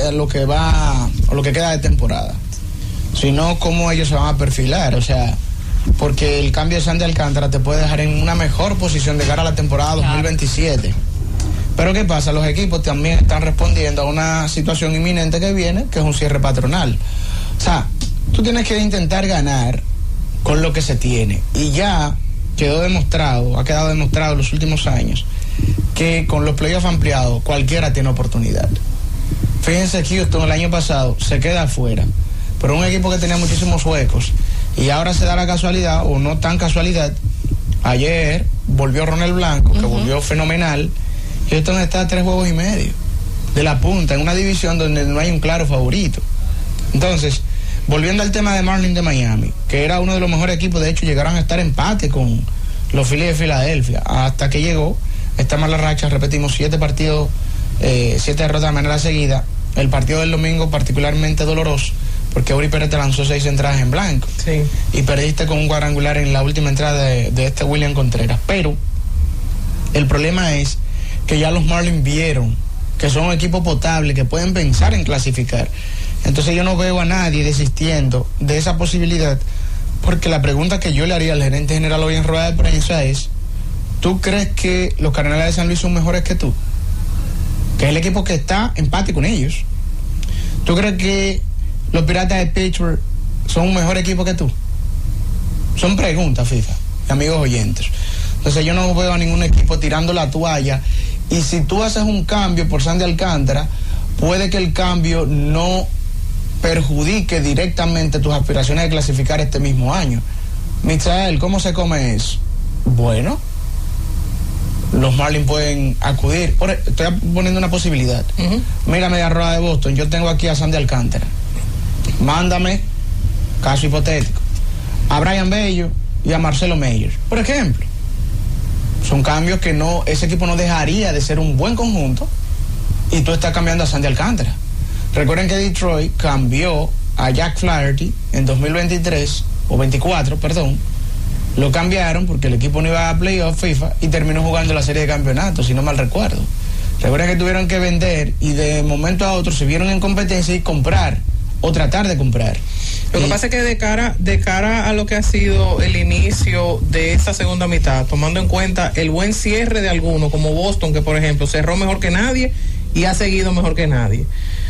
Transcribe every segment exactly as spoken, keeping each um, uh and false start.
a lo que va, a lo que queda de temporada, sino cómo ellos se van a perfilar, o sea, porque el cambio de Sandy Alcántara te puede dejar en una mejor posición de cara a la temporada dos mil veintisiete. Pero ¿qué pasa? Los equipos también están respondiendo a una situación inminente que viene, que es un cierre patronal. O sea, tú tienes que intentar ganar con lo que se tiene. Y ya quedó demostrado, ha quedado demostrado en los últimos años, que con los playoffs ampliados cualquiera tiene oportunidad. Fíjense, Houston el año pasado se queda afuera, pero un equipo que tenía muchísimos huecos. Y ahora se da la casualidad, o no tan casualidad, ayer volvió Ronald Blanco, que uh-huh. volvió fenomenal. Houston está a tres juegos y medio de la punta, en una división donde no hay un claro favorito. Entonces, volviendo al tema de Marlins de Miami, que era uno de los mejores equipos, de hecho llegaron a estar empate con los Phillies de Filadelfia, hasta que llegó esta mala racha, repetimos, siete partidos, eh, siete derrotas de manera seguida. El partido del domingo particularmente doloroso, porque Eury Pérez te lanzó seis entradas en blanco, sí. y perdiste con un cuadrangular en la última entrada de, de este William Contreras. Pero el problema es que ya los Marlins vieron que son un equipo potable, que pueden pensar en clasificar. Entonces yo no veo a nadie desistiendo de esa posibilidad, porque la pregunta que yo le haría al gerente general hoy en rueda de prensa es: ¿tú crees que los Cardenales de San Luis son mejores que tú? Que es el equipo que está empate con ellos. ¿Tú crees que los Piratas de Pittsburgh son un mejor equipo que tú? Son preguntas, FIFA, amigos oyentes. Entonces yo no veo a ningún equipo tirando la toalla, y si tú haces un cambio por Sandy Alcántara, puede que el cambio no perjudique directamente tus aspiraciones de clasificar este mismo año. Michael, ¿cómo se come eso? Bueno, los Marlins pueden acudir. Por, estoy poniendo una posibilidad. Uh-huh. Mira, media rueda de Boston, yo tengo aquí a Sandy Alcántara. Mándame, caso hipotético, a Brian Bello y a Marcelo Meyer, por ejemplo. Son cambios que no, ese equipo no dejaría de ser un buen conjunto, y tú estás cambiando a Sandy Alcántara. Recuerden que Detroit cambió a Jack Flaherty en dos mil veintitrés, o veinticuatro, perdón. Lo cambiaron porque el equipo no iba a playoff FIFA y terminó jugando la serie de campeonatos, si no mal recuerdo. Recuerden que tuvieron que vender y de momento a otro se vieron en competencia y comprar, o tratar de comprar. Lo que pasa es que de cara, de cara a lo que ha sido el inicio de esta segunda mitad, tomando en cuenta el buen cierre de algunos, como Boston, que por ejemplo cerró mejor que nadie y ha seguido mejor que nadie.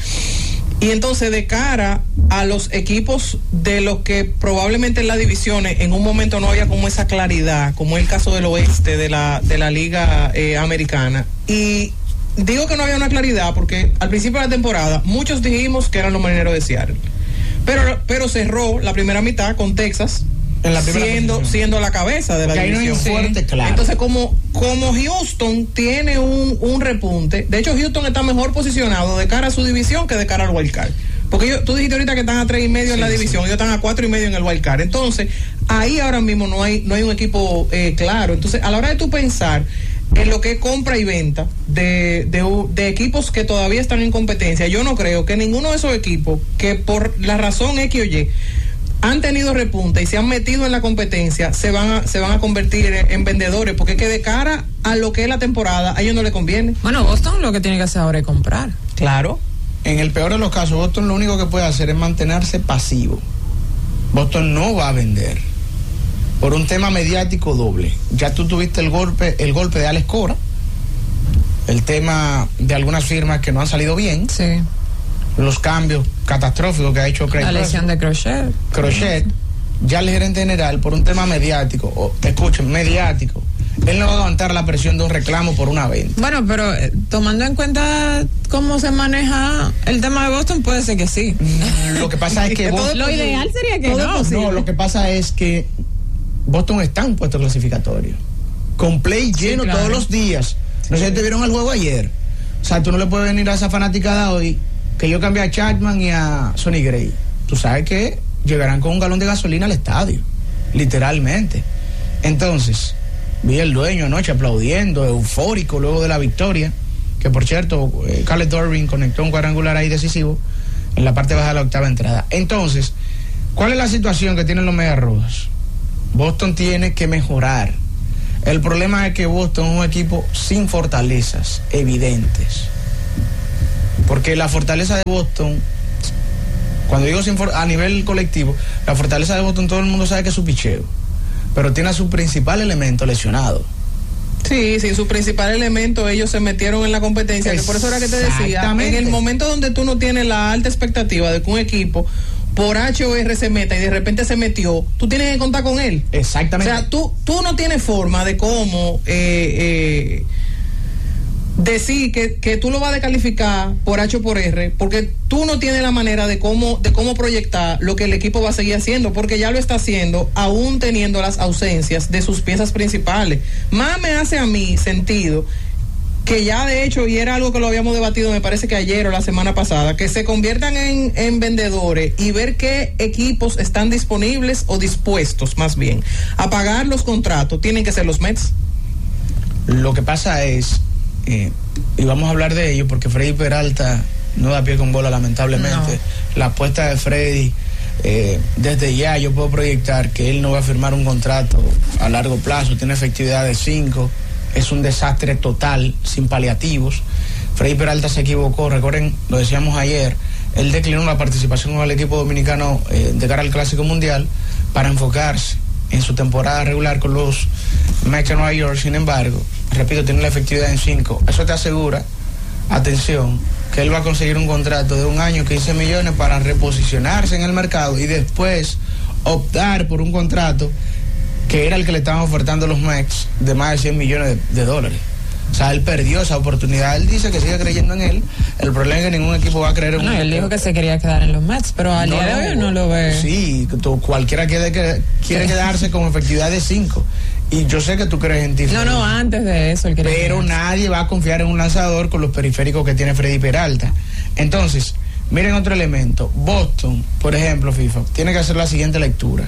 Y entonces de cara a los equipos de los que probablemente en las divisiones en un momento no haya como esa claridad, como es el caso del oeste de la, de la liga eh, americana, y digo que no había una claridad porque al principio de la temporada muchos dijimos que eran los Marineros de Seattle, pero, pero cerró la primera mitad con Texas en la siendo, siendo la cabeza de la porque división. Ahí no hay fuerte, sí. Claro. Entonces como, como Houston tiene un, un repunte, de hecho Houston está mejor posicionado de cara a su división que de cara al wild card, porque yo, tú dijiste ahorita que están a tres y medio sí, en la división, sí. Ellos están a cuatro y medio en el wild card. Entonces ahí ahora mismo no hay, no hay un equipo eh, claro. Entonces a la hora de tú pensar en lo que es compra y venta de, de, de equipos que todavía están en competencia, yo no creo que ninguno de esos equipos que por la razón X o Y han tenido repunte y se han metido en la competencia se van a, se van a convertir en, en vendedores, porque es que de cara a lo que es la temporada a ellos no les conviene. Bueno, Boston lo que tiene que hacer ahora es comprar. Claro. En el peor de los casos, Boston lo único que puede hacer es mantenerse pasivo. Boston no va a vender por un tema mediático doble. Ya tú tuviste el golpe, el golpe de Alex Cora, el tema de algunas firmas que no han salido bien. Sí. Los cambios catastróficos que ha hecho Craig. La lesión de Crochet. Crochet. Ya el gerente general, por un tema mediático, o, escuchen, mediático, él no va a aguantar la presión de un reclamo por una venta. Bueno, pero eh, tomando en cuenta cómo se maneja el tema de Boston, puede ser que sí. Lo que pasa es que Boston, lo ideal sería que no. No, lo que pasa es que Boston está en puesto clasificatorio, con play lleno, sí, claro, todos los días. No sé si te vieron el juego ayer. O sea, tú no le puedes venir a esa fanaticada hoy que yo cambié a Chapman y a Sonny Gray. Tú sabes que llegarán con un galón de gasolina al estadio, literalmente. Entonces, vi el dueño anoche aplaudiendo, eufórico luego de la victoria, que por cierto, eh, Carlos Dorvin conectó un cuadrangular ahí decisivo en la parte baja de la octava entrada. Entonces, ¿cuál es la situación que tienen los Medias Rojas? Boston tiene que mejorar. El problema es que Boston es un equipo sin fortalezas evidentes. Porque la fortaleza de Boston, cuando digo a nivel colectivo, la fortaleza de Boston todo el mundo sabe que es su picheo, pero tiene a su principal elemento lesionado. Sí, sí, su principal elemento, ellos se metieron en la competencia, que por eso era que te decía, en el momento donde tú no tienes la alta expectativa de que un equipo por H o R se meta y de repente se metió, tú tienes que contar con él. Exactamente. O sea, tú, tú no tienes forma de cómo eh, eh, decir que, que tú lo vas a descalificar por H o por R, porque tú no tienes la manera de cómo, de cómo proyectar lo que el equipo va a seguir haciendo, porque ya lo está haciendo, aún teniendo las ausencias de sus piezas principales. Más me hace a mí sentido que ya de hecho, y era algo que lo habíamos debatido, me parece que ayer o la semana pasada, que se conviertan en, en vendedores y ver qué equipos están disponibles o dispuestos, más bien, a pagar los contratos. Tienen que ser los Mets. Lo que pasa es, eh, y vamos a hablar de ello, porque Freddy Peralta no da pie con bola, lamentablemente. No. La apuesta de Freddy, eh, desde ya yo puedo proyectar que él no va a firmar un contrato a largo plazo, tiene efectividad de cinco. Es un desastre total, sin paliativos. Freddy Peralta se equivocó, recuerden, lo decíamos ayer, él declinó la participación con el equipo dominicano eh, de cara al Clásico Mundial para enfocarse en su temporada regular con los Mets de Nueva York. Sin embargo, repito, tiene la efectividad en cinco. Eso te asegura, atención, que él va a conseguir un contrato de un año, quince millones, para reposicionarse en el mercado y después optar por un contrato que era el que le estaban ofertando los Mets de más de cien millones de, de dólares. O sea, él perdió esa oportunidad. Él dice que sigue creyendo en él. El problema es que ningún equipo va a creer en no, un él equipo. dijo que se quería quedar en los Mets, pero al no, día de hoy no lo ve. Sí, tú, cualquiera quiere, que, quiere sí. quedarse con efectividad de cinco. Y yo sé que tú crees en ti. No, no, antes de eso él quería Pero quedarse. Nadie va a confiar en un lanzador con los periféricos que tiene Freddy Peralta. Entonces, miren otro elemento. Boston, por ejemplo, FIFA, tiene que hacer la siguiente lectura.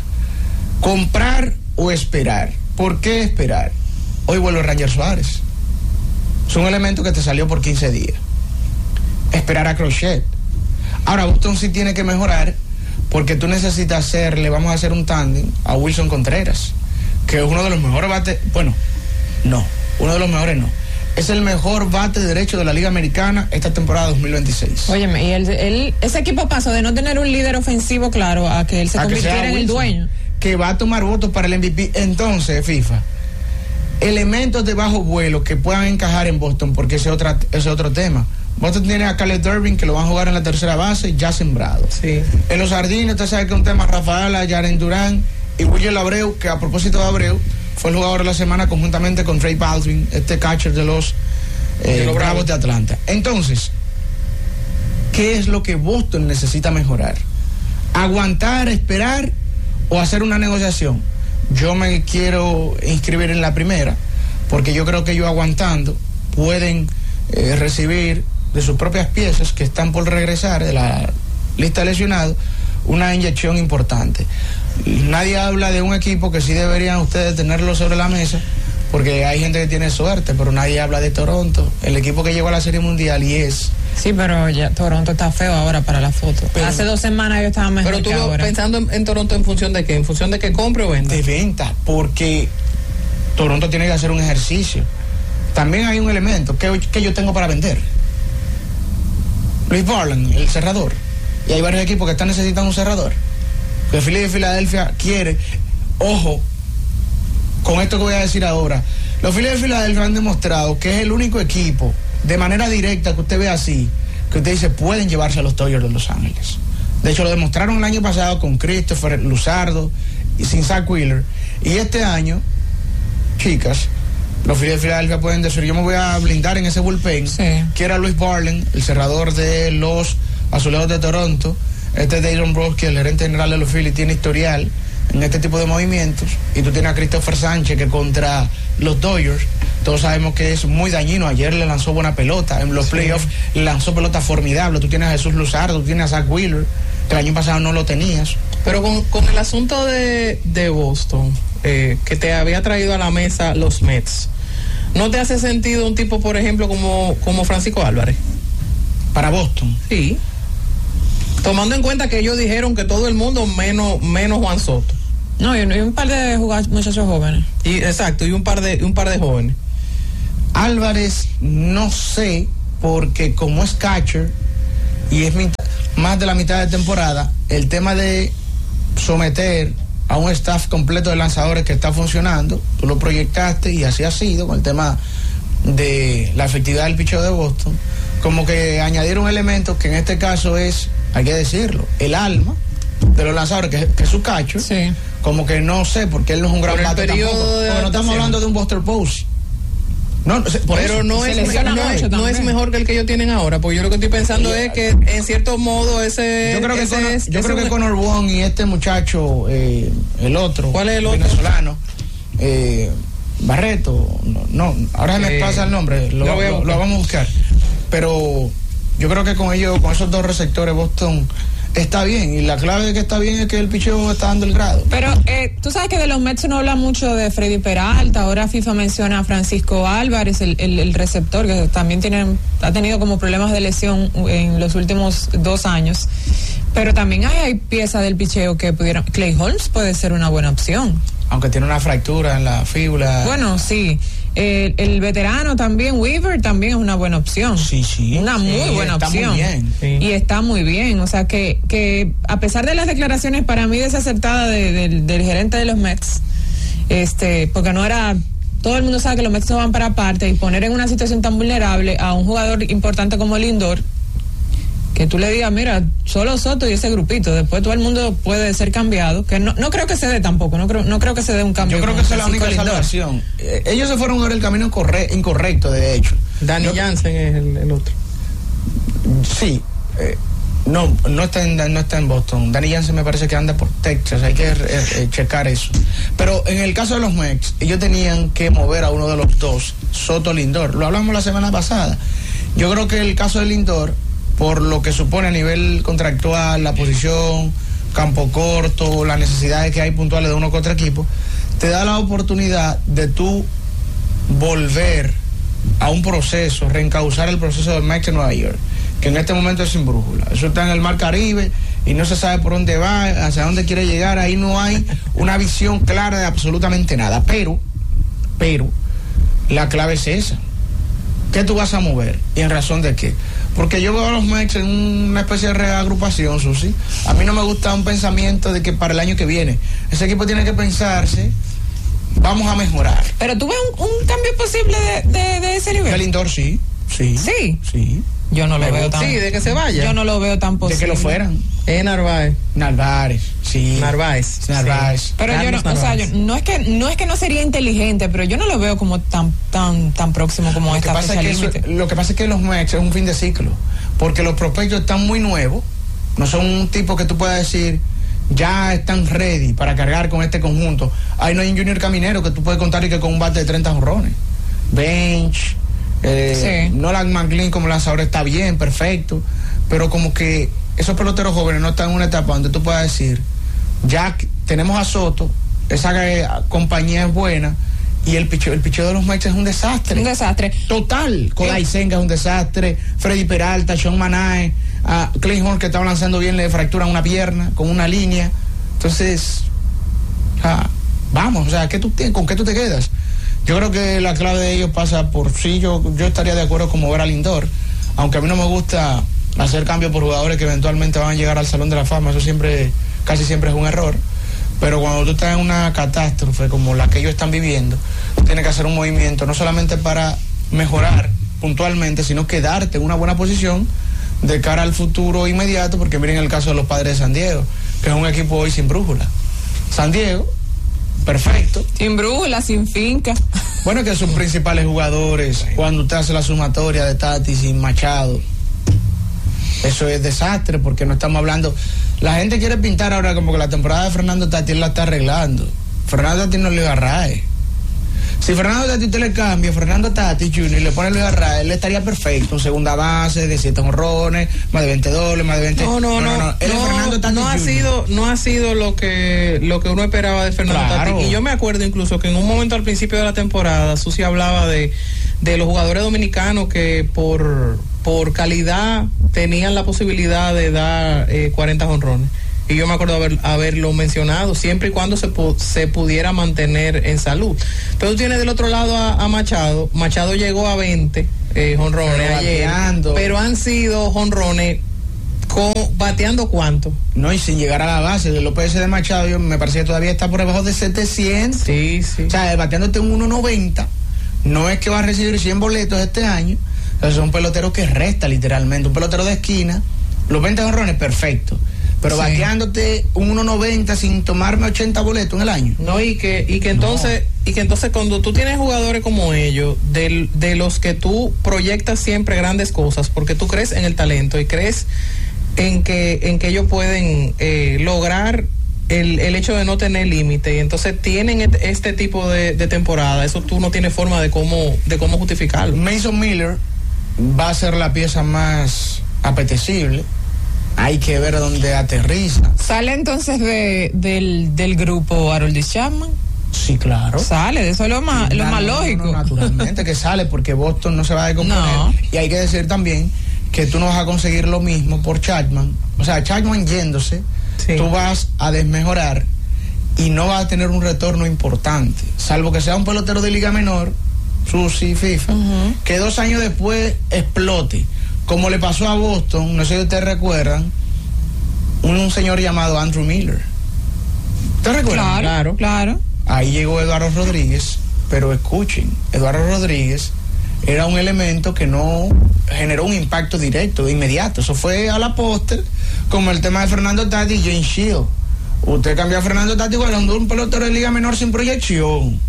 Comprar o esperar. ¿Por qué esperar? Hoy vuelve Ranger Suárez. Es un elemento que te salió por quince días. Esperar a Crochet. Ahora, Boston sí tiene que mejorar, porque tú necesitas hacerle, vamos a hacer un tándem a Wilson Contreras, que es uno de los mejores bates, bueno, no, uno de los mejores no. Es el mejor bate derecho de la Liga Americana esta temporada dos mil veintiséis. Óyeme, y él, él, ese equipo pasó de no tener un líder ofensivo claro a que él se a convirtiera en Wilson, el dueño. Que va a tomar votos para el M V P. Entonces, FIFA, elementos de bajo vuelo que puedan encajar en Boston, porque ese es otra, ese otro tema. Boston tiene a Caleb Durbin, que lo van a jugar en la tercera base, ya sembrado. Sí. En los jardines, usted sabe que es un tema Rafaela, Yaren Durán y William Abreu, que a propósito de Abreu, fue el jugador de la semana conjuntamente con Trey Baldwin, este catcher de los, eh, de los Bravos de Atlanta. Entonces, ¿qué es lo que Boston necesita mejorar? ¿Aguantar, esperar o hacer una negociación? Yo me quiero inscribir en la primera, porque yo creo que ellos aguantando pueden eh, recibir de sus propias piezas que están por regresar de la lista de lesionados una inyección importante. Nadie habla de un equipo que sí deberían ustedes tenerlo sobre la mesa, porque hay gente que tiene suerte, pero nadie habla de Toronto, el equipo que llegó a la Serie Mundial y es... Sí, pero ya Toronto está feo ahora para la foto. Pero, hace dos semanas yo estaba mejor. Pero tú que ahora. Pensando en, en Toronto, ¿en función de qué? ¿En función de que compre o venda? De venta, porque Toronto tiene que hacer un ejercicio. También hay un elemento que, que yo tengo para vender. Luis Barland, el cerrador. Y hay varios equipos que están necesitando un cerrador. El Philly de Filadelfia quiere, ojo, con esto que voy a decir ahora, los Phillies de Filadelfia han demostrado que es el único equipo, de manera directa, que usted ve así, que usted dice, pueden llevarse a los Dodgers de Los Ángeles. De hecho, lo demostraron el año pasado con Christopher Luzardo y sin Zach Wheeler. Y este año, chicas, los Phillies de Filadelfia pueden decir, yo me voy a blindar en ese bullpen. Sí. Quiera Luis Barland, el cerrador de los Azulejos de Toronto. Este Dayron Broski, el gerente general de los Phillies, tiene historial en este tipo de movimientos. Y tú tienes a Christopher Sánchez, que contra los Dodgers, todos sabemos que es muy dañino. Ayer le lanzó buena pelota. En los sí. playoffs le lanzó pelota formidable. Tú tienes a Jesús Luzardo, tú tienes a Zach Wheeler, que el año pasado no lo tenías. Pero con, con el asunto de, de Boston, eh, que te había traído a la mesa los Mets, ¿no te hace sentido un tipo, por ejemplo, como, como Francisco Álvarez? Para Boston. Sí. Tomando en cuenta que ellos dijeron que todo el mundo menos menos Juan Soto. No, y un par de jugadores, muchachos jóvenes. Y exacto, y un par de un par de jóvenes. Álvarez, no sé, porque como es catcher y es mitad, más de la mitad de temporada, el tema de someter a un staff completo de lanzadores que está funcionando, tú lo proyectaste y así ha sido con el tema de la efectividad del picheo de Boston, como que añadir un elemento que en este caso es, hay que decirlo, el alma de los lanzadores, que, que es su cacho, sí. Como que no sé, porque él no es un gran bate tampoco, porque no estamos hablando de un Buster Posey. No, por pero eso, no, es, no, es, no es mejor que el que ellos tienen ahora, porque yo lo que estoy pensando sí, es que en cierto modo ese yo creo que ese Conor, es, yo ese creo que es, Conor Wong y este muchacho eh, el otro, ¿cuál es el otro? Venezolano, eh, Barreto, no, no ahora se me eh, pasa el nombre, lo, lo, lo, lo vamos a buscar, pero yo creo que con ellos, con esos dos receptores, Boston está bien, y la clave de que está bien es que el picheo está dando el grado. Pero eh, tú sabes que de los Mets no habla mucho de Freddy Peralta, ahora FIFA menciona a Francisco Álvarez, el, el, el receptor, que también tiene, ha tenido como problemas de lesión en los últimos dos años, pero también hay, hay piezas del picheo que pudieron, Clay Holmes puede ser una buena opción. Aunque tiene una fractura en la fíbula. Bueno, sí. Eh, el veterano también, Weaver, también es una buena opción. Sí, sí. Una muy sí, buena está opción. Muy bien. Sí. Y está muy bien. O sea que, que a pesar de las declaraciones para mí desacertadas de, de, del gerente de los Mets, este, porque no era, todo el mundo sabe que los Mets no van para aparte, y poner en una situación tan vulnerable a un jugador importante como Lindor, que tú le digas, mira, solo Soto y ese grupito, después todo el mundo puede ser cambiado, que no, no creo que se dé tampoco, no creo, no creo que se dé un cambio. Yo creo que esa es la única salvación. Eh, ellos se fueron por el camino corre, incorrecto, de hecho. Danny Yo, Jansen es el, el otro. Sí, eh, no, no está en, no está en Boston. Danny Jansen me parece que anda por Texas, hay que eh, checar eso. Pero en el caso de los Mets, ellos tenían que mover a uno de los dos, Soto Lindor. Lo hablamos la semana pasada. Yo creo que el caso de Lindor, por lo que supone a nivel contractual, la posición, campo corto, las necesidades que hay puntuales de uno que otro equipo, te da la oportunidad de tú volver a un proceso, reencauzar el proceso del Mets de Nueva York, que en este momento es sin brújula. Eso está en el Mar Caribe y no se sabe por dónde va, hacia dónde quiere llegar, ahí no hay una visión clara de absolutamente nada, pero, pero, la clave es esa. ¿Qué tú vas a mover? ¿Y en razón de qué? Porque yo veo a los Mets en una especie de reagrupación, Susi. A mí no me gusta un pensamiento de que para el año que viene ese equipo tiene que pensarse, vamos a mejorar. Pero tú ves un, un cambio posible de, de, de ese nivel. El Lindor sí, sí. Sí. Sí. Yo no lo me veo gusta. tan. Sí, de que se vaya. Yo no lo veo tan posible. De que lo fueran. Es Narváez. Narváez, sí. Narváez. Narváez. Sí. Pero Carlos yo no, Narváez. o sea, yo, no es que no es que no sería inteligente, pero yo no lo veo como tan tan tan próximo como lo esta que pasa fecha es que límite. eso, lo que pasa es que los Mets es un fin de ciclo, porque los prospectos están muy nuevos, no son un tipo que tú puedas decir ya están ready para cargar con este conjunto. Ahí no hay un Junior Caminero que tú puedes contar y que con un bate de treinta jonrones. Bench, eh, sí. Nolan McLean como lanzador está bien, perfecto, pero como que esos peloteros jóvenes no están en una etapa donde tú puedas decir, ya tenemos a Soto, esa eh, compañía es buena, y el picheo, el picheo de los Mets es un desastre. Un desastre. Total. Kodai Senga es un desastre, Freddy Peralta, Sean Manae, a Clay Holmes que estaba lanzando bien, le fracturan una pierna con una línea. Entonces, ah, vamos, o sea, ¿qué tú, ¿con qué tú te quedas? Yo creo que la clave de ellos pasa por sí, yo, yo estaría de acuerdo con mover a Lindor, aunque a mí no me gusta hacer cambios por jugadores que eventualmente van a llegar al Salón de la Fama, eso siempre, casi siempre es un error. Pero cuando tú estás en una catástrofe como la que ellos están viviendo, tienes que hacer un movimiento no solamente para mejorar puntualmente, sino que darte una buena posición de cara al futuro inmediato, porque miren el caso de los Padres de San Diego, que es un equipo hoy sin brújula. San Diego, perfecto. Sin brújula, sin finca. Bueno, que sus principales jugadores, cuando usted hace la sumatoria de Tatis y Machado, eso es desastre, porque no estamos hablando. La gente quiere pintar ahora como que la temporada de Fernando Tatis la está arreglando. Fernando Tatis no le agarrae. Si Fernando Tatis usted le cambia, Fernando Tatis junior y le pone Luis Arraez, él estaría perfecto, en segunda base, de siete jonrones, más de veinte dobles, más de veinte. No, no, no, no, no, él no, es Fernando Tatis no ha junior. sido, no ha sido lo que lo que uno esperaba de Fernando claro. Tatis. Y yo me acuerdo incluso que en un momento al principio de la temporada, Susi hablaba de, de los jugadores dominicanos que por por calidad tenían la posibilidad de dar eh, cuarenta jonrones. Y yo me acuerdo haber, haberlo mencionado, siempre y cuando se, pu- se pudiera mantener en salud. Pero tú tienes del otro lado a, a Machado. Machado llegó a veinte eh, jonrones Pero ayer, bateando. pero han sido jonrones con bateando cuánto. No, y sin llegar a la base. El O P S de Machado, yo, me parece que todavía está por debajo de setecientos. Sí, sí. O sea, bateándote un uno noventa, no es que va a recibir cien boletos este año. O sea, es un pelotero que resta literalmente. Un pelotero de esquina, los veinte jonrones, perfecto. Pero Sí. bateándote un uno noventa sin tomarme ochenta boletos en el año. No, y que, y que entonces, no. y que entonces cuando tú tienes jugadores como ellos, de, de los que tú proyectas siempre grandes cosas, porque tú crees en el talento y crees en que, en que ellos pueden eh, lograr el, el hecho de no tener límite, y entonces tienen et, este tipo de, de temporada, eso tú no tienes forma de cómo, de cómo justificarlo. Mason Miller va a ser la pieza más apetecible. Hay que ver dónde aterriza. ¿Sale entonces de, del, del grupo Aroldis Chapman? Sí, claro. Sale, de eso es lo más, lo No, más no, lógico. no, naturalmente que sale, porque Boston no se va a decomponer. No. Y hay que decir también que tú no vas a conseguir lo mismo por Chapman. O sea, Chapman yéndose, Sí. tú vas a desmejorar y no vas a tener un retorno importante, salvo que sea un pelotero de liga menor, Susi, FIFA, Uh-huh. que dos años después explote, como le pasó a Boston. No sé si ustedes recuerdan, un, un señor llamado Andrew Miller. ¿Ustedes recuerdan? Claro, claro. Ahí llegó Eduardo Rodríguez, pero escuchen, Eduardo Rodríguez era un elemento que no generó un impacto directo, de inmediato. Eso fue a la póster, como el tema de Fernando Tati y James Shield. Usted cambió a Fernando Tati cuando un pelotero de liga menor sin proyección.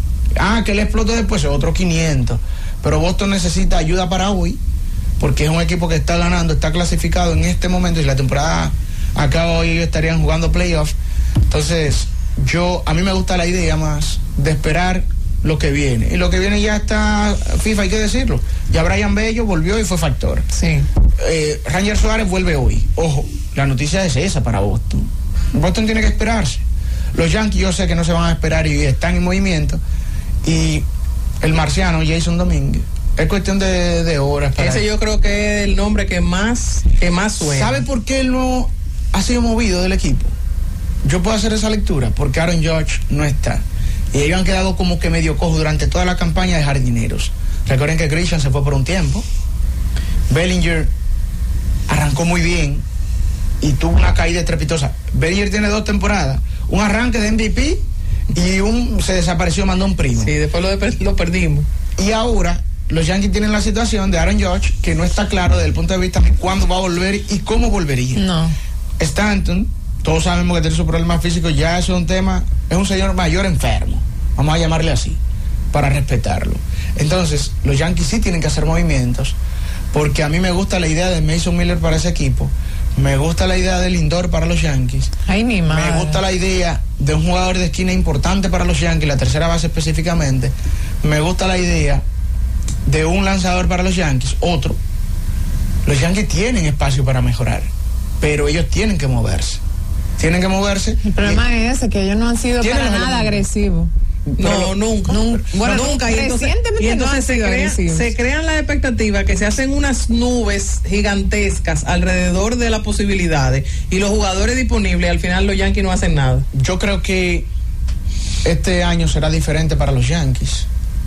Ah, que le explotó después, otro quinientos. Pero Boston necesita ayuda para hoy, porque es un equipo que está ganando, está clasificado en este momento, y la temporada acaba hoy, estarían jugando playoff. Entonces, yo, a mí me gusta la idea más de esperar lo que viene. Y lo que viene ya está FIFA, hay que decirlo. Ya Brian Bello volvió y fue factor. Sí. Eh, Ranger Suárez vuelve hoy. Ojo, la noticia es esa para Boston. Boston tiene que esperarse. Los Yankees yo sé que no se van a esperar y están en movimiento. Y el marciano Jason Domínguez, es cuestión de, de horas para Ese él. yo creo que es el nombre que más, que más suena. ¿Sabe por qué él no ha sido movido del equipo? Yo puedo hacer esa lectura, porque Aaron Judge no está. Y ellos han quedado como que medio cojos durante toda la campaña de jardineros. Recuerden que Christian se fue por un tiempo. Bellinger arrancó muy bien y tuvo una caída estrepitosa. Bellinger tiene dos temporadas, un arranque de M V P y un se desapareció, mandó un primo. Sí, después lo, de, lo perdimos. Y ahora los Yankees tienen la situación de Aaron Judge, que no está claro desde el punto de vista de cuándo va a volver y cómo volvería. No. Stanton, todos sabemos que tiene su problema físico, ya eso es un tema, es un señor mayor enfermo, vamos a llamarle así, para respetarlo. Entonces, los Yankees sí tienen que hacer movimientos, porque a mí me gusta la idea de Mason Miller para ese equipo, me gusta la idea de Lindor para los Yankees, Ay, mi madre. me gusta la idea de un jugador de esquina importante para los Yankees, la tercera base específicamente, me gusta la idea de un lanzador para los Yankees, otro. Los Yankees tienen espacio para mejorar, pero ellos tienen que moverse. Tienen que moverse. El problema es ese, que ellos no han sido Tienen para los nada elementos. agresivos. No, nunca. Nun- bueno, nunca. Y entonces, recientemente y entonces no han se, sido crea- agresivos. se crean las expectativas que se hacen unas nubes gigantescas alrededor de las posibilidades y los jugadores disponibles, al final los Yankees no hacen nada. Yo creo que este año será diferente para los Yankees,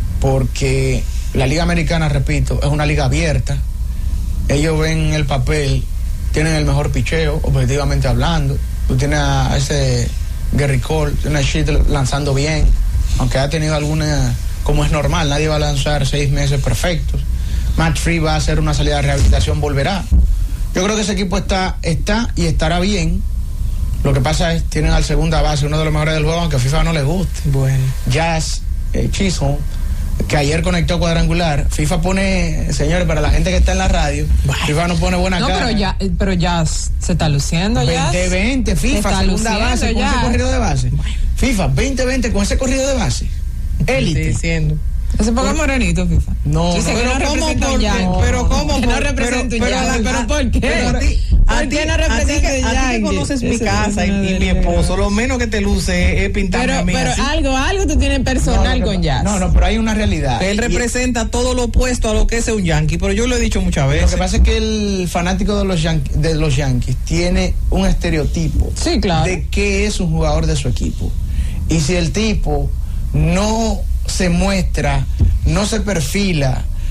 porque la Liga Americana, repito, es una liga abierta. Ellos ven el papel, tienen el mejor picheo, objetivamente hablando. Tú tienes a ese Gary Cole, tienes a Sheet lanzando bien, aunque ha tenido alguna, como es normal, nadie va a lanzar seis meses perfectos. Matt Free va a hacer una salida de rehabilitación, volverá. Yo creo que ese equipo está, está y estará bien. Lo que pasa es, tienen al segunda base, uno de los mejores del juego, aunque a FIFA no le guste. Bueno. Jazz, eh, Chisholm, que ayer conectó cuadrangular. FIFA pone, señores, para la gente que está en la radio, bueno, FIFA no pone buena no, cara. pero ya, pero ya se está luciendo ya. veinte veinte, FIFA, segunda base, con ya. ese corrido de base. Bueno. FIFA, veinte veinte con ese corrido de base. Élite. Diciendo. Ese poco morenito, FIFA. No, Dice no, que pero no ¿cómo representa por un qué? Yankee. Pero ¿cómo Que por- no representa un pero- Yankee. pero- Pero ¿por qué? Pero a ti, a ¿Por ti, qué no a ti representa que, un a ti que Yankee? conoces mi Ese- casa y, ese no y mi debería. esposo, lo menos que te luce es pintarme Pero, a mí pero así. algo, algo tú tienes personal no, con Jazz. No, no, pero hay una realidad. Él Y- representa todo lo opuesto a lo que es un Yankee, pero yo lo he dicho muchas Lo veces. que pasa es que el fanático de los, Yankees, de los Yankees tiene un estereotipo Sí, claro. de qué es un jugador de su equipo. Y si el tipo no se muestra, no se perfila,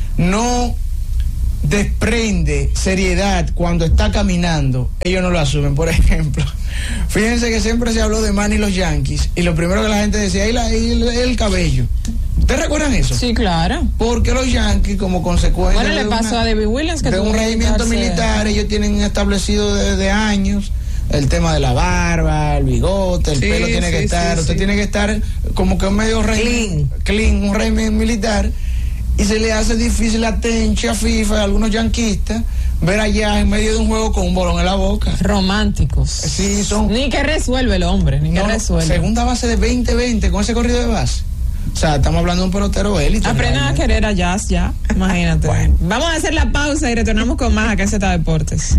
no desprende seriedad cuando está caminando, ellos no lo asumen. Por ejemplo, fíjense que siempre se habló de Manny y los Yankees, y lo primero que la gente decía es el, el cabello. ¿Ustedes recuerdan eso? Sí, claro. Porque los Yankees, como consecuencia bueno, le de, pasó una, a David Williams, que de un regimiento militar, ellos tienen establecido desde años el tema de la barba, el bigote, el sí, pelo tiene sí, que estar, sí, usted sí. tiene que estar como que medio régimen, clean, clean un régimen militar, y se le hace difícil a Tenchi, a FIFA, a algunos yanquistas, ver allá en medio de un juego con un bolón en la boca. Románticos. Sí, son... Ni que resuelve el hombre, ni no, que resuelve. Segunda base de veinte veinte con ese corrido de base. O sea, estamos hablando de un pelotero élite. Aprendan a querer a Jazz ya, imagínate. Bueno. Vamos a hacer la pausa y retornamos con más acá en Z Deportes.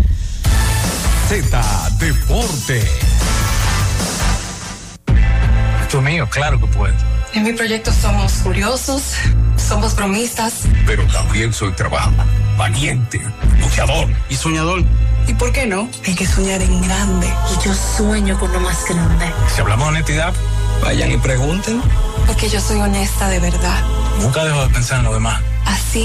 Z Deportes. Esto es mío, claro que puedo. En mi proyecto somos curiosos, somos bromistas. Pero también soy trabajador, valiente, luchador y soñador. ¿Y por qué no? Hay que soñar en grande. Y yo sueño con lo más grande. Si hablamos de honestidad, vayan y pregunten. Porque yo soy honesta de verdad. Nunca dejo de pensar en lo demás. Así